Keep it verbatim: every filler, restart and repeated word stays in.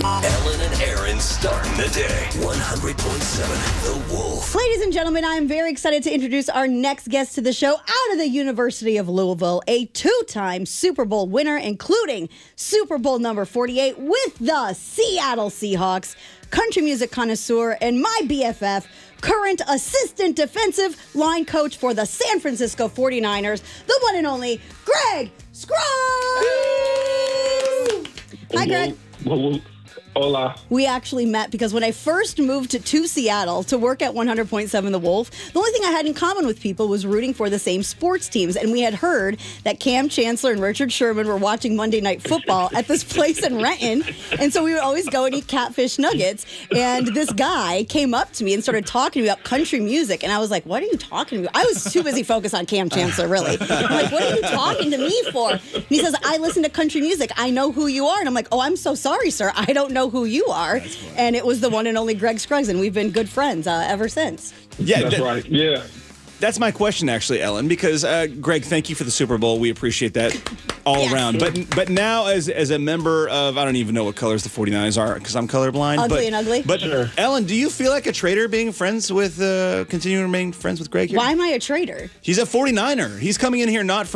Ellen and Aaron starting the day. one hundred point seven The Wolf. Ladies and gentlemen, I'm very excited to introduce our next guest to the show out of the University of Louisville, a two-time Super Bowl winner, including Super Bowl number forty-eight with the Seattle Seahawks, country music connoisseur, and my B F F, current assistant defensive line coach for the San Francisco forty-niners, the one and only Greg Scruggs! Hi, Greg. Whoa, whoa, whoa. Hola. We actually met because when I first moved to, to Seattle to work at one hundred point seven The Wolf, the only thing I had in common with people was rooting for the same sports teams. And we had heard that Cam Chancellor and Richard Sherman were watching Monday Night Football at this place in Renton. And so we would always go and eat catfish nuggets. And this guy came up to me and started talking to me about country music. And I was like, what are you talking to me? I was too busy focused on Cam Chancellor, really. I'm like, what are you talking to me for? And he says, I listen to country music. I know who you are. And I'm like, oh, I'm so sorry, sir. I don't know who you are. And it was the one and only Greg Scruggs, and we've been good friends uh, ever since. Yeah, that's that, right. Yeah. That's my question, actually, Ellen, because, uh, Greg, thank you for the Super Bowl. We appreciate that all Yes. around. But but now, as as a member of, I don't even know what colors the forty-niners are because I'm colorblind. Ugly but, and ugly. But, Sure. Ellen, do you feel like a traitor being friends with, uh, continuing to remain friends with Greg here? Why am I a traitor? He's a forty-niner. He's coming in here not for